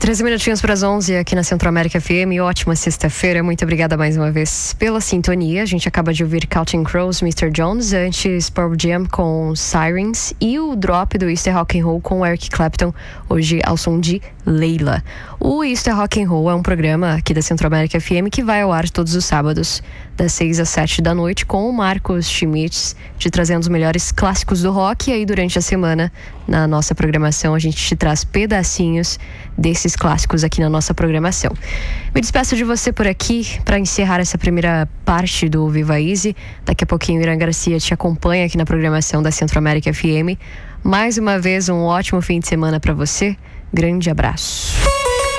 13 minutinhos para as 11 aqui na Centro-América FM. Ótima sexta-feira. Muito obrigada mais uma vez pela sintonia. A gente acaba de ouvir Counting Crows, Mr. Jones, antes Pearl Jam com Sirens e o drop do Easter Rock and Roll com Eric Clapton, hoje ao som de Leila. O Easter Rock and Roll é um programa aqui da Centro-América FM que vai ao ar todos os sábados, das 6 às 7 da noite, com o Marcos Schmitz, te trazendo os melhores clássicos do rock. E aí durante a semana, na nossa programação, a gente te traz pedacinhos desses clássicos aqui na nossa programação. Me despeço de você por aqui para encerrar essa primeira parte do Viva Easy. Daqui a pouquinho o Irã Garcia te acompanha aqui na programação da Centro-América FM. Mais uma vez, um ótimo fim de semana para você. Grande abraço.